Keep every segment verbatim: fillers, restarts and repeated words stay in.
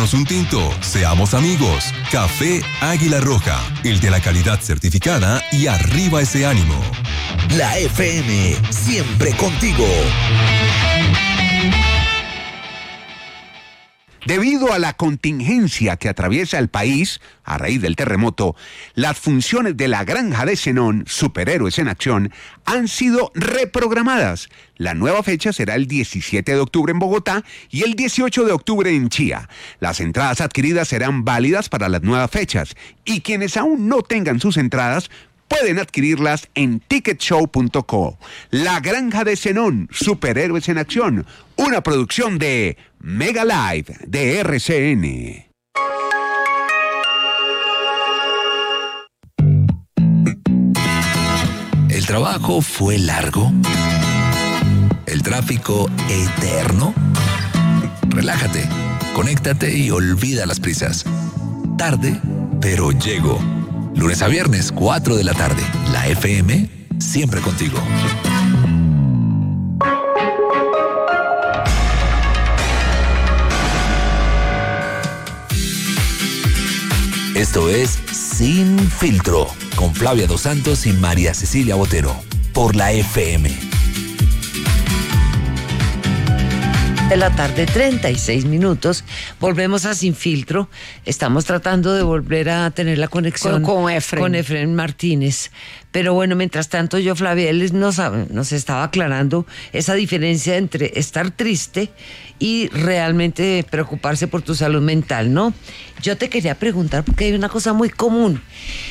Tomémonos un tinto, seamos amigos. Café Águila Roja, el de la calidad certificada y arriba ese ánimo. La F M, siempre contigo. Debido a la contingencia que atraviesa el país a raíz del terremoto, las funciones de la Granja de Zenón, Superhéroes en Acción, han sido reprogramadas. La nueva fecha será el diecisiete de octubre en Bogotá y el dieciocho de octubre en Chía. Las entradas adquiridas serán válidas para las nuevas fechas y quienes aún no tengan sus entradas pueden adquirirlas en ticket show punto co. La Granja de Zenón, Superhéroes en Acción, una producción de Mega Live de R C N. El trabajo fue largo. El tráfico eterno. Relájate, conéctate y olvida las prisas. Tarde, pero llego. Lunes a viernes, cuatro de la tarde. La F M, siempre contigo. Esto es Sin Filtro, con Flavia Dos Santos y María Cecilia Botero, por la F M. De la tarde, treinta y seis minutos. Volvemos a Sin Filtro. Estamos tratando de volver a tener la conexión con, con Efren. con Efren Martínez. Pero bueno, mientras tanto yo, Flavia, él nos, nos estaba aclarando esa diferencia entre estar triste y realmente preocuparse por tu salud mental, ¿no? Yo te quería preguntar, porque hay una cosa muy común,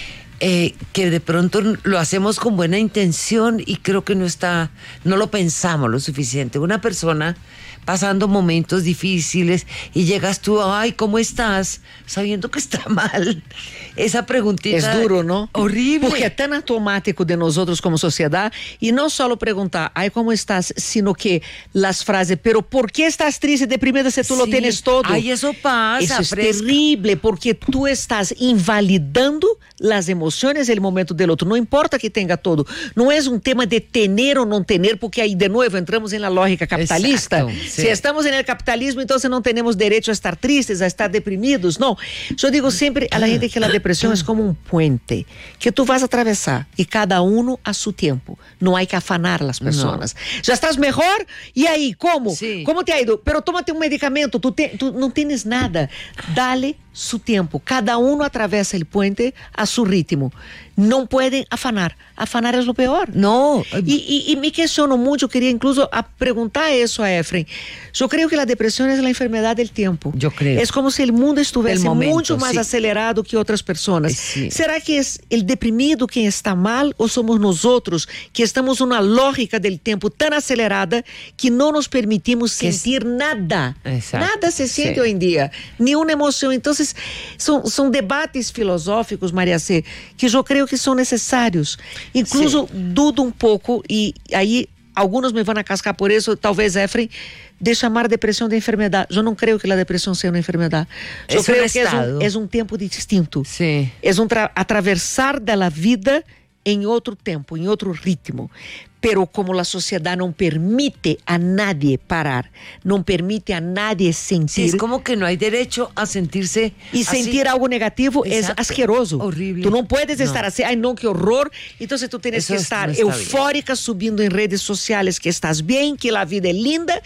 eh, que de pronto lo hacemos con buena intención y creo que no está, no lo pensamos lo suficiente. Una persona pasando momentos difíciles y llegas tú, ay, ¿cómo estás? Sabiendo que está mal. Esa preguntita... Es duro, ¿no? Horrible. Porque é tão automático de nosotros como sociedade, e não só perguntar, ai, ¿cómo estás? Sino que las frases, pero ¿por qué estás triste y deprimida si tú sí. lo tienes todo? Ay, eso pasa. Eso es fresca. terrible, porque tú estás invalidando las emociones, el momento del otro. No importa que tenga todo. No es un tema de tener o no tener, porque ahí de nuevo entramos en la lógica capitalista. Exacto, sí. Si estamos en el capitalismo, entonces no tenemos derecho a estar tristes, a estar deprimidos. No. Yo digo siempre a la gente que la depresión es como un puente que tú vas a atravesar y cada uno a su tiempo. No hay que afanar a las personas. No. ¿Ya estás mejor? ¿Y ahí? ¿Cómo? Sí. ¿Cómo te ha ido? Pero tómate un medicamento. Tú, te, tú no tienes nada. Dale su tiempo. Cada uno atravesa el puente a su ritmo. No pueden afanar. Afanar es lo peor. No. Y, y, y me questiono mucho, quería incluso a preguntar eso a Efren. Yo creo que la depresión es la enfermedad del tiempo. Yo creo. Es como si el mundo estuviese el momento, mucho más sí. acelerado que otras personas. Sí. ¿Será que es el deprimido quien está mal o somos nosotros que estamos en una lógica del tiempo tan acelerada que no nos permitimos que sentir es... nada? Exacto. Nada se siente sí. hoy en día, ni una emoción. Entonces, son, son debates filosóficos, María C., que yo creo que son necesarios. Incluso sí. dudo un poco, y ahí algunos me van a cascar por eso, talvez Efren, de chamar depressão de enfermedade. Eu não creio que a depressão seja uma enfermedade. Eu creio que é um, é um tempo distinto. Sim. É um tra- atravessar da vida em outro tempo, em outro ritmo. Pero como a sociedade não permite a nadie parar, não permite a nadie sentir. Sí, es como que no hay derecho a sentirse y así. Sentir algo negativo. Exacto. Es asqueroso. Horrible. Tú no puedes no. estar así, ay no, qué horror. Entonces tú tienes Eso que estar no eufórica, bien. Subiendo en redes sociales que estás bien, que la vida es linda.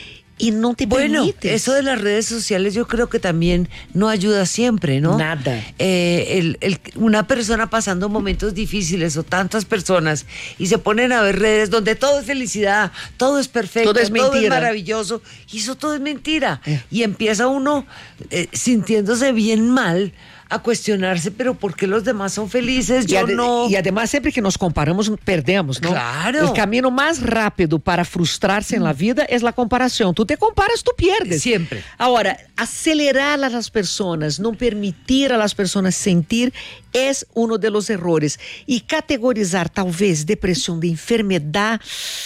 Y no te bueno, permites. Eso de las redes sociales yo creo que también no ayuda siempre, ¿no? Nada. Eh, el, el, una persona pasando momentos difíciles o tantas personas y se ponen a ver redes donde todo es felicidad, todo es perfecto, todo es, todo es maravilloso, y eso todo es mentira. Eh. Y empieza uno eh, sintiéndose bien mal a cuestionarse, pero ¿por qué los demás son felices? Yo y ade- no. Y además siempre que nos comparamos, perdemos, ¿no? Claro. El camino más rápido para frustrarse mm. en la vida es la comparación. Tú te comparas, tú pierdes. Siempre. Ahora, acelerar a las personas, no permitir a las personas sentir, es uno de los errores. Y categorizar, tal vez, depresión de enfermedad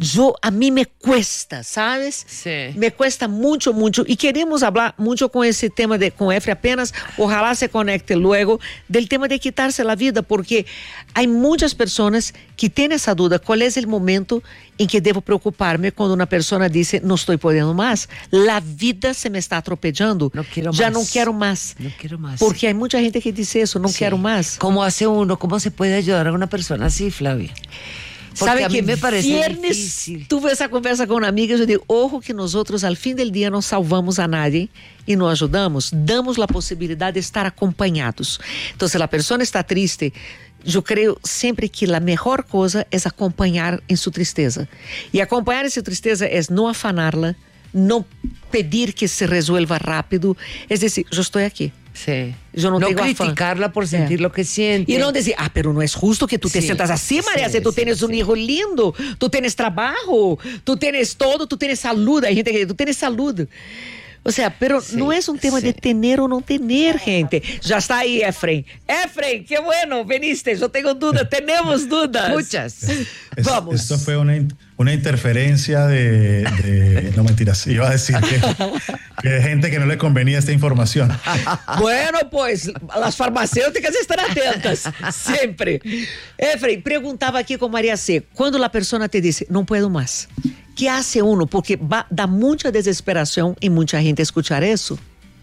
yo, a mí me cuesta, ¿sabes? Sí. Me cuesta mucho, mucho. Y queremos hablar mucho con ese tema de, con Efre apenas, ojalá se conecte luego, del tema de quitarse la vida, porque hay muchas personas que tienen esa duda, ¿cuál es el momento en que debo preocuparme cuando una persona dice, no estoy pudiendo más? La vida se me está atropellando. No quiero ya más. no quiero más. No quiero más. Porque hay mucha gente que dice eso, no Sí. quiero más. ¿Cómo hace uno? ¿Cómo se puede ayudar a una persona así, Flavia? Porque Sabe a mí que me parece viernes difícil. tuve esa conversa con una amiga y yo digo, ojo que nosotros al fin del día no salvamos a nadie y no ayudamos, damos la posibilidad de estar acompañados. Entonces la persona está triste, yo creo siempre que la mejor cosa es acompañar en su tristeza. Y acompañar en su tristeza es no afanarla, no pedir que se resuelva rápido, es decir, yo estoy aquí. Sí. Yo no, no tengo afán. criticarla por sentir É. lo que siente. Y no decir, ah, pero no es justo que tú te Sí, sientas así, María, sí, si tú sí, tienes sí. un hijo lindo, tú tienes trabajo, tú tienes todo, tú tienes salud, hay gente que dice, tú tienes salud. O sea, pero Sí, no es un tema sí. de tener o no tener, gente. Ya está ahí, Efraín. Efraín, qué bueno, veniste, yo tengo dudas, tenemos dudas. Muchas. Es- Vamos. Esto fue una, in- una interferencia de, de- No, mentiras. Iba a decir que, que de gente que no le convenía esta información. Bueno, pues las farmacéuticas están atentas, siempre. Efraín, preguntaba aquí con María C. Cuando la persona te dice, no puedo más, ¿qué hace uno? Porque va, da mucha desesperación y mucha gente escuchar eso.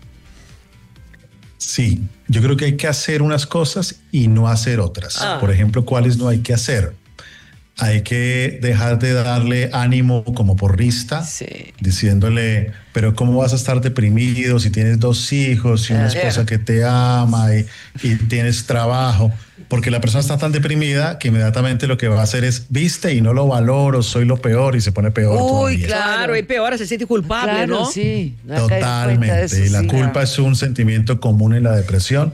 Sí, yo creo que hay que hacer unas cosas y no hacer otras. Ah. Por ejemplo, ¿cuáles no hay que hacer? Hay que dejar de darle ánimo como porrista, Sí. diciéndole, pero ¿cómo vas a estar deprimido si tienes dos hijos y una Ah. esposa que te ama y, y tienes trabajo? Porque la persona está tan deprimida que inmediatamente lo que va a hacer es, viste, y no lo valoro, soy lo peor, y se pone peor Uy, todavía. claro. Claro, y peor, se siente culpable, Claro, ¿no? sí. No ha caído en cuenta de Totalmente. eso, Y la sí. culpa es un sentimiento común en la depresión.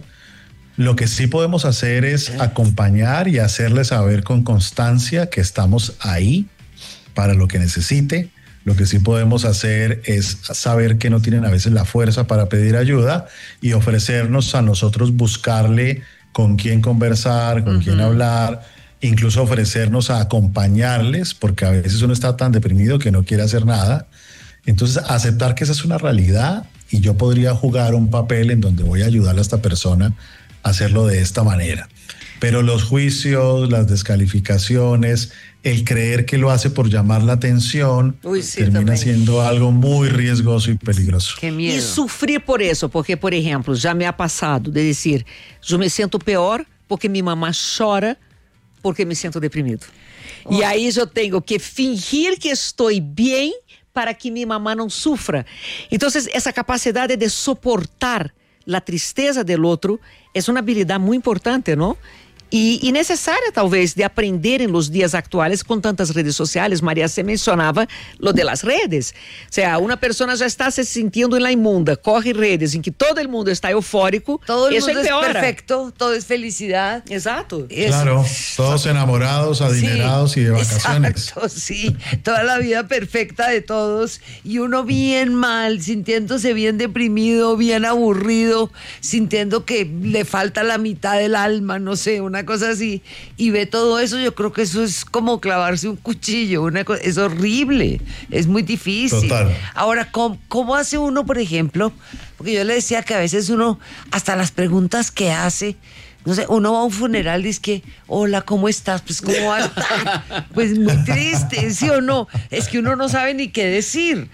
Lo que sí podemos hacer es acompañar y hacerle saber con constancia que estamos ahí para lo que necesite. Lo que sí podemos hacer es saber que no tienen a veces la fuerza para pedir ayuda y ofrecernos a nosotros buscarle con quién conversar, con quién hablar, incluso ofrecernos a acompañarles, porque a veces uno está tan deprimido que no quiere hacer nada. Entonces, aceptar que esa es una realidad y yo podría jugar un papel en donde voy a ayudar a esta persona a hacerlo de esta manera. Pero los juicios, las descalificaciones, el creer que lo hace por llamar la atención, Uy, sí, termina también. siendo algo muy riesgoso y peligroso. Qué miedo. E sofrer por isso, porque, por exemplo, já me ha passado de dizer, eu me sinto pior porque minha mamá chora porque me sinto deprimido. E aí eu tenho que fingir que estou bem para que minha mamá não sufra. Então, essa capacidade de suportar a tristeza do outro é uma habilidade muito importante, não? E, e necessária, talvez, de aprender em los dias atuais com tantas redes sociais. Maria se mencionava lo de las redes. O sea, uma pessoa já está se sentindo en la imunda, corre redes em que todo el mundo está eufórico. Todo el eso mundo es empeora. perfecto, todo es felicidad. Exato. Es- Claro, todos enamorados, adinerados Sí, y de vacaciones. Exacto, sí, toda la vida perfecta de todos y uno bien mal, sintiéndose bien deprimido, bien aburrido, sintiendo que le falta la mitad del alma, no sé, una cosa así, y ve todo eso. Yo creo que eso es como clavarse un cuchillo, una co- es horrible, es muy difícil. Total. Ahora, ¿cómo, cómo hace uno, por ejemplo? Porque yo le decía que a veces uno, hasta las preguntas que hace, no sé, uno va a un funeral y dice que, hola, ¿cómo estás? Pues, ¿cómo va a estar? Pues muy triste, ¿sí o no? Es que uno no sabe ni qué decir.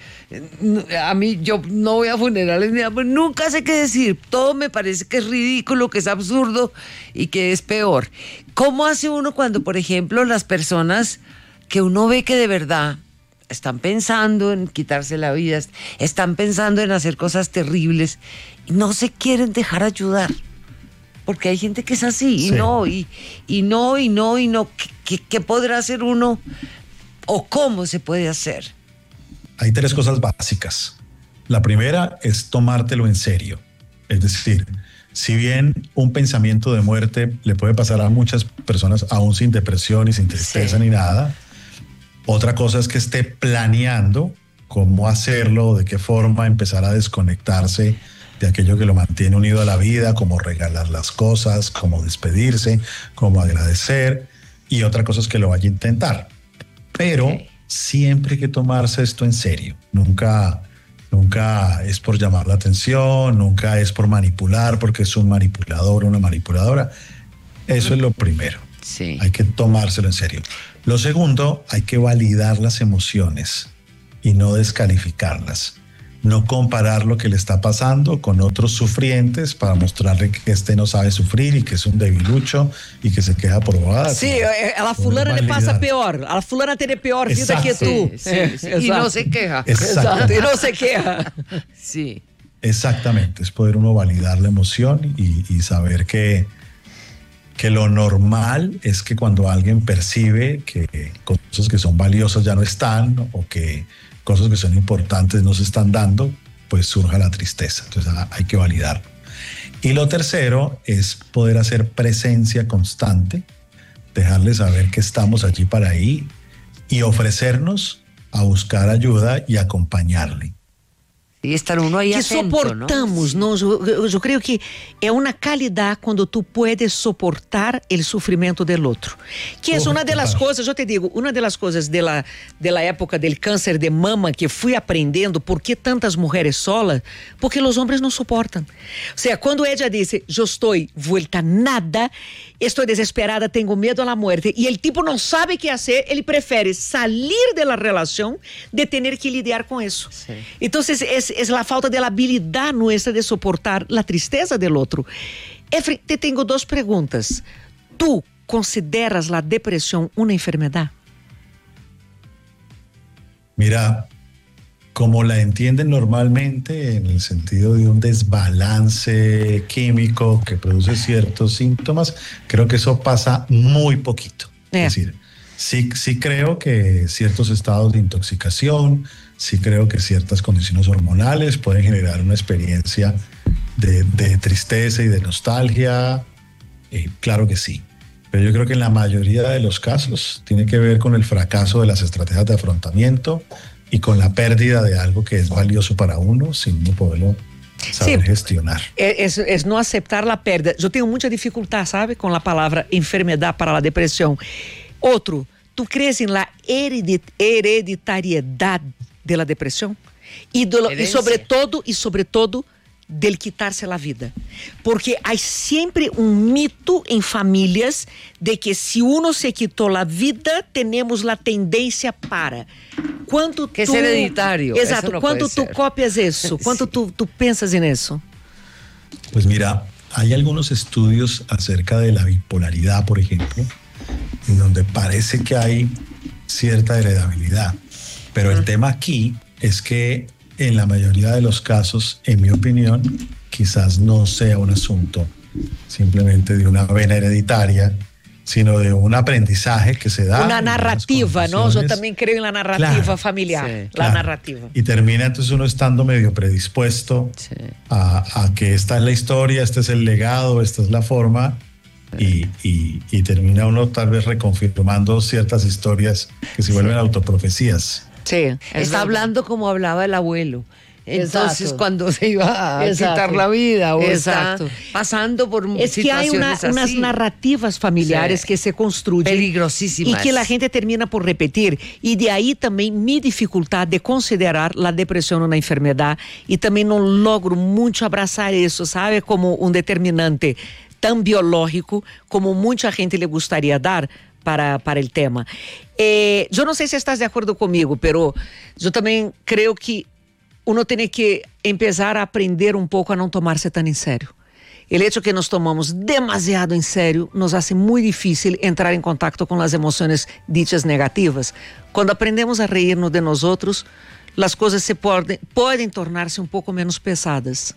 A mí, yo no voy a funerales ni nada, pues nunca sé qué decir. Todo me parece que es ridículo, que es absurdo y que es peor. ¿Cómo hace uno cuando, por ejemplo, las personas que uno ve que de verdad están pensando en quitarse la vida, están pensando en hacer cosas terribles y no se quieren dejar ayudar? Porque hay gente que es así, y Sí. no, y, y no, y no, y no. ¿Qué, qué, qué podrá hacer uno? ¿O cómo se puede hacer? Hay tres cosas básicas. La primera es tomártelo en serio. Es decir, si bien un pensamiento de muerte le puede pasar a muchas personas aún sin depresión y sin tristeza Sí. ni nada, otra cosa es que esté planeando cómo hacerlo, de qué forma empezar a desconectarse de aquello que lo mantiene unido a la vida, como regalar las cosas, como despedirse, como agradecer, y otra cosa es que lo vaya a intentar. Pero Ok. siempre hay que tomarse esto en serio. Nunca, nunca es por llamar la atención, nunca es por manipular, porque es un manipulador o una manipuladora. Eso es lo primero. Sí. Hay que tomárselo en serio. Lo segundo, hay que validar las emociones y no descalificarlas. No comparar lo que le está pasando con otros sufrientes para mostrarle que este no sabe sufrir y que es un debilucho y que se queja por bobadas. Sí, a la fulana le pasa peor. A la fulana tiene peor vida Exacto. que tú. Sí, sí, sí. Y no se queja. Exacto. Y no se queja. Sí. Exactamente, es poder uno validar la emoción y, y saber que, que lo normal es que cuando alguien percibe que cosas que son valiosas ya no están o que cosas que son importantes no se están dando, pues surja la tristeza. Entonces hay que validarlo. Y lo tercero es poder hacer presencia constante, dejarle saber que estamos allí para ahí y ofrecernos a buscar ayuda y acompañarle. E estar uno aí Que atento, soportamos, ¿no? ¿no? Yo, yo creo que es una calidad cuando tú puedes soportar el sufrimiento del otro. Que es una de las cosas, yo te digo, una de las cosas de la, de la época del cáncer de mama que fui aprendendo por qué tantas mujeres solas, porque los hombres no soportan. O sea, cuando ella dice, yo estoy vuelta nada, estoy desesperada, tengo miedo a la muerte, y el tipo no sabe qué hacer, él prefiere salir de la relación de tener que lidiar con eso. Sí. Entonces, es es la falta de la habilidad nuestra de soportar la tristeza del otro. Efren, te tengo dos preguntas. ¿Tú consideras la depresión una enfermedad? Mira, como la entienden normalmente, en el sentido de un desbalance químico que produce ciertos síntomas, creo que eso pasa muy poquito. Eh. Es decir, sí, sí creo que ciertos estados de intoxicación, sí creo que ciertas condiciones hormonales pueden generar una experiencia de, de tristeza y de nostalgia, eh, claro que sí. Pero yo creo que en la mayoría de los casos tiene que ver con el fracaso de las estrategias de afrontamiento y con la pérdida de algo que es valioso para uno sin no poderlo saber Sí. gestionar. Es, es no aceptar la pérdida. Yo tengo mucha dificultad, ¿sabe? Con la palabra enfermedad para la depresión. Otro, ¿tú crees en la heredit- hereditariedad de la depresión? Y, de lo- y sobre todo, y sobre todo, del quitarse la vida. Porque hay siempre un mito en familias de que si uno se quitó la vida, tenemos la tendencia para. ¿Cuánto Que tú, es hereditario. Exacto. Eso no ¿Cuánto puede tú ser. copias eso? ¿Cuánto Sí. tú, tú piensas en eso? Pues mira, hay algunos estudios acerca de la bipolaridad, por ejemplo, en donde parece que hay cierta heredabilidad. Pero el tema aquí es que en la mayoría de los casos, en mi opinión, quizás no sea un asunto simplemente de una vena hereditaria, sino de un aprendizaje que se da. Una en narrativa, unas ¿no? Yo condiciones. también creo en la narrativa Claro, familiar. sí, la Claro. narrativa. Y termina entonces uno estando medio predispuesto Sí. a, a que esta es la historia, este es el legado, esta es la forma, y, y, y termina uno tal vez reconfirmando ciertas historias que se vuelven autoprofecías. Sí. es Está verdad. hablando como hablaba el abuelo. Entonces, Exacto. cuando se iba a Exacto. quitar la vida o Exacto. está pasando por Es que hay una- situaciones unas así. narrativas familiares Sí. que se construyen. Peligrosísimas. Y que la gente termina por repetir. Y de ahí también mi dificultad de considerar la depresión una enfermedad. Y también no logro mucho abrazar eso, ¿sabe? Como un determinante tan biológico como mucha gente le gustaría dar para, para el tema. Eh, yo no sé si estás de acuerdo conmigo, pero yo también creo que uno tiene que empezar a aprender un poco a no tomarse tan en serio. El hecho que nos tomamos demasiado en serio nos hace muy difícil entrar en contacto con las emociones dichas negativas. Cuando aprendemos a reírnos de nosotros, las cosas se pueden, pueden tornarse un poco menos pesadas.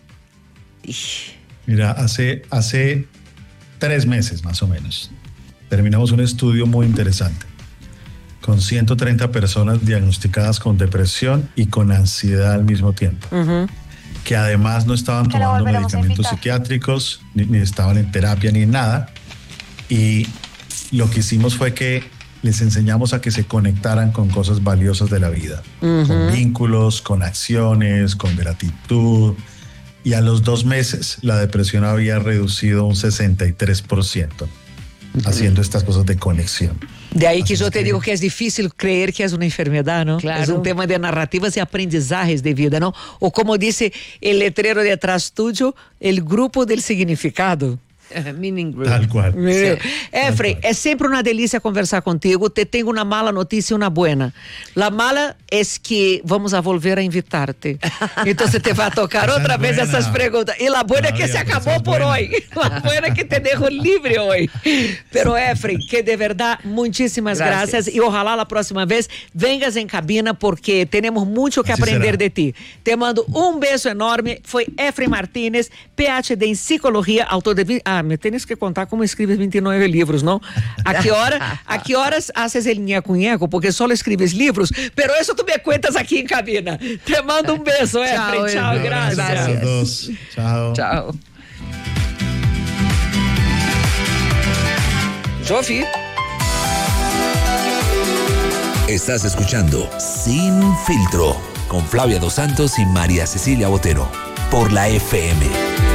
Mira, hace, hace tres meses más o menos, terminamos un estudio muy interesante con ciento treinta personas diagnosticadas con depresión y con ansiedad al mismo tiempo, Ujú. que además no estaban Que la tomando volveremos a medicamentos invitar. psiquiátricos, ni, ni estaban en terapia ni en nada. Y lo que hicimos fue que les enseñamos a que se conectaran con cosas valiosas de la vida, con vínculos, con acciones, con gratitud. Y a los dos meses la depresión había reducido un sesenta y tres por ciento haciendo estas cosas de conexión. De ahí que yo te digo que es difícil creer que es una enfermedad, ¿no? Claro. Es un tema de narrativas y aprendizajes de vida, ¿no? O como dice el letrero de atrás tuyo, el grupo del significado. Meaning group. Tal cual. Mire, Efraim, é sempre uma delícia conversar contigo. Te tenho uma mala notícia e uma boa. A mala é que vamos a volver a invitar-te. Então você te vai tocar outra vez buena. essas perguntas. E a boa é que se acabou por hoje. A boa é que te dejo livre hoje. Pero Efraim, que de verdade, muitíssimas Gracias. gracias. E ojalá a próxima vez vengas em cabina porque temos muito que Así aprender será. de ti. Te mando um beijo enorme. Foi Efraim Martínez, P H D em Psicologia, autor de... Ah, me tienes que contar como escribes vinte e nove livros, não? A que hora, a que horas haces el ñeco-ñeco? Porque só escribes livros, pero eso tu me cuentas aqui em cabina. Te mando um beijo, Efraim. Tchau, Efraim. gracias. Gracias. A los dos. Chao. Chao. Jofi. Estás escuchando Sin Filtro con Flavia Dos Santos y María Cecilia Botero por la F M.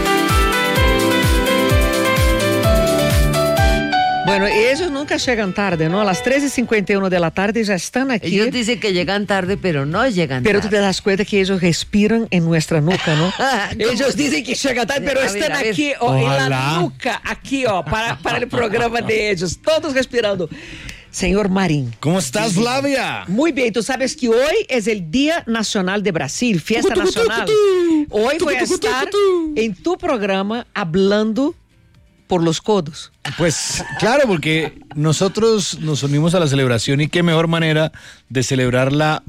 Bueno, ellos nunca llegan tarde, ¿no? A las tres y cincuenta y uno de la tarde ya están aquí. Ellos dicen que llegan tarde, pero no llegan Pero tú tarde. te das cuenta que ellos respiran en nuestra nuca, ¿no? Ellos dicen que llegan tarde, pero A ver, están a ver. aquí, oh, en la Ojalá. nuca, aquí, oh, para, para el programa de ellos, todos respirando. Señor Marín. ¿Cómo estás, Flavia? Muy bien, tú sabes que hoy es el Día Nacional de Brasil, fiesta nacional. Hoy voy a estar en tu programa hablando por los codos. Pues claro, porque nosotros nos unimos a la celebración y qué mejor manera de celebrar la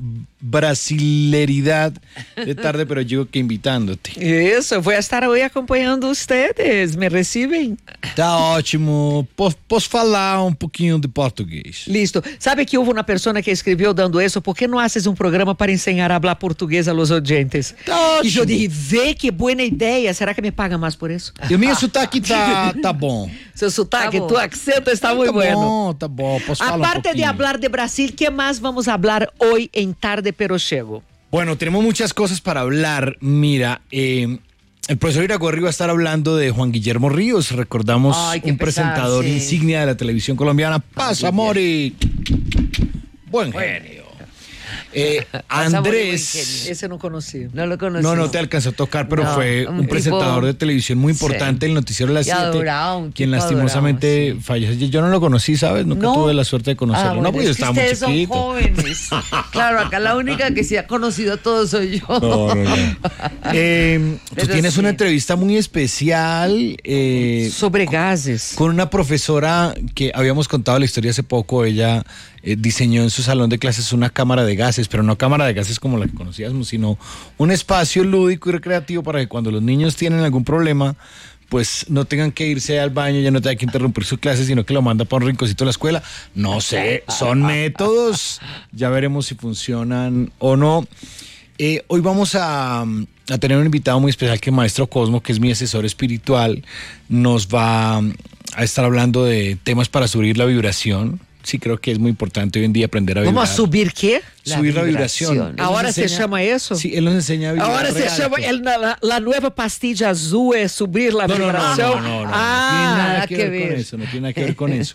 brasileridad de tarde, pero yo que invitándote. Isso, vou estar hoje acompanhando ustedes, me recebem? Tá ótimo. Posso, posso falar um pouquinho de português? Listo. Sabe que houve uma pessoa que escreveu dando isso, por que não haces um programa para ensinar a falar português a los oyentes? Tá E eu ótimo. disse, vê que boa ideia, será que me paga mais por isso? E o meu sotaque tá, tá bom. Seu sotaque, Tá bom. tu acento está muito Tá bueno. bom, tá bom. Posso falar um Aparte de pouquinho. hablar de Brasil, ¿qué más vamos a hablar hoy en Tarde Pero Chego? Bueno, tenemos muchas cosas para hablar. Mira, eh, el profesor Iragorri va a estar hablando de Juan Guillermo Ríos. Recordamos Ay, qué un pesar, presentador sí. insignia de la televisión colombiana. Pasa, Mori. Buen genio. Eh, Pasa, Mori, buen Andrés. genio. Ese não conheci. No lo conocí. No, no te alcanzó a tocar, pero No, fue un un presentador tipo- de televisión muy importante, Sí. el noticiero de las Y siete, adorado, un quien tipo lastimosamente adorado, sí. falleció. Yo no lo conocí, ¿sabes? Nunca No. tuve la suerte de conocerlo. Ah, no, bueno, porque yo es que estaba muy ustedes son chiquito. jóvenes. Claro, acá la única que sí ha conocido a todos soy yo. No, no, no. Eh, tú Pero tienes sí. una entrevista muy especial eh, Sobre gases. con una profesora que habíamos contado la historia hace poco. Ella eh, diseñó en su salón de clases una cámara de gases, pero no cámara de gases como la que conocíamos, sino un espacio lúdico y recreativo para que cuando los niños tienen algún problema, pues no tengan que irse al baño, ya no tengan que interrumpir sus clases, sino que lo manda para un rinconcito de la escuela. No sé, son métodos, ya veremos si funcionan o no. Eh, hoy vamos a, a tener un invitado muy especial que es Maestro Cosmo, que es mi asesor espiritual. Nos va a estar hablando de temas para subir la vibración. Sí, creo que es muy importante hoy en día aprender a vibrar. Vamos a subir quê? La subir la vibración. vibración. Él nos Ahora se enseña- chama isso? Sí, él nos enseña a vibrar. Ahora se re chama, alto. el- la, la nueva pastilla azul es subir la No, no, no, no, vibración. no, no, no, Ah, no tiene nada nada que, que ver, con ver. eso, no tiene nada que ver con eso.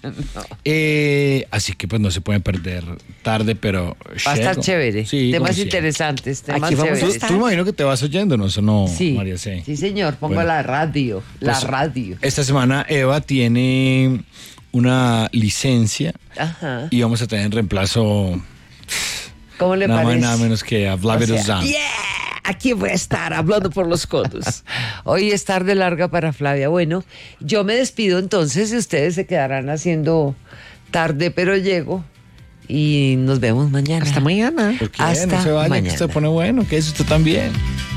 Eh, así que pues no se pueden perder tarde, pero Va a estar llego. chévere. Sí, temas como siempre. interesantes, temas Aquí vamos a Tú, chéveres. estar. tú me imagino que te vas oyendo, ¿no? Eso no, Sí, María C. sí, señor. Pongo Bueno. la radio. La Pues, radio. Esta semana Eva tiene una licencia Ajá. y vamos a tener en reemplazo ¿Cómo le nada más y parece? nada menos que a Flavia O sea, Dos Santos. yeah, aquí voy a estar hablando por los codos. Hoy es tarde larga para Flavia. Bueno, yo me despido entonces y ustedes se quedarán haciendo tarde, pero llego. Y nos vemos mañana. Hasta mañana. ¿Por qué? Hasta no se vaya, que mañana. esto se pone bueno, que eso usted también.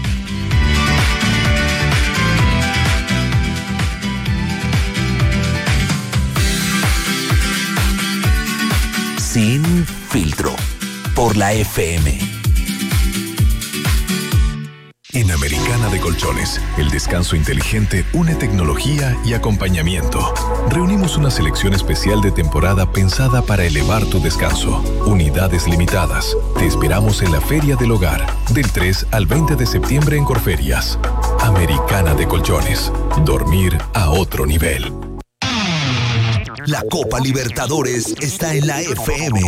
Sin Filtro por la F M. En Americana de Colchones, el descanso inteligente une tecnología y acompañamiento. Reunimos una selección especial de temporada pensada para elevar tu descanso. Unidades limitadas. Te esperamos en la Feria del Hogar, del tres al veinte de septiembre en Corferias. Americana de Colchones. Dormir a otro nivel. La Copa Libertadores está en la F M.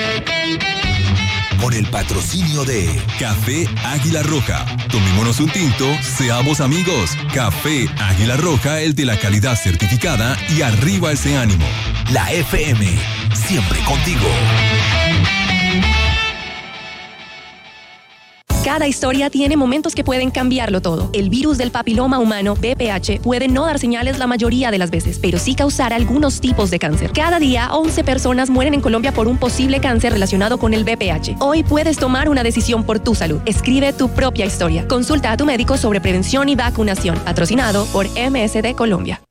Con el patrocinio de Café Águila Roja. Tomémonos un tinto, seamos amigos. Café Águila Roja, el de la calidad certificada, y arriba ese ánimo. La F M, siempre contigo. Cada historia tiene momentos que pueden cambiarlo todo. El virus del papiloma humano, V P H, puede no dar señales la mayoría de las veces, pero sí causar algunos tipos de cáncer. Cada día, once personas mueren en Colombia por un posible cáncer relacionado con el V P H. Hoy puedes tomar una decisión por tu salud. Escribe tu propia historia. Consulta a tu médico sobre prevención y vacunación. Patrocinado por M S D Colombia.